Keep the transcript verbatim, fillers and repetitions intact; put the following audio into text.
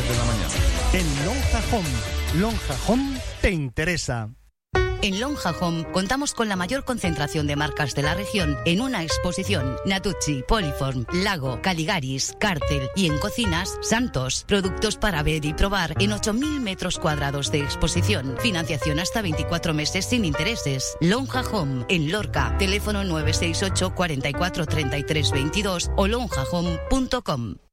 diez de la mañana. En Lonja Home. Lonja Home te interesa. En Lonja Home contamos con la mayor concentración de marcas de la región en una exposición. Natucci, Poliform, Lago, Caligaris, Cartel y en cocinas, Santos. Productos para ver y probar en ocho mil metros cuadrados de exposición. Financiación hasta veinticuatro meses sin intereses. Lonja Home en Lorca. Teléfono nueve seis ocho, cuarenta y cuatro, treinta y tres veintidós o lonja home punto com.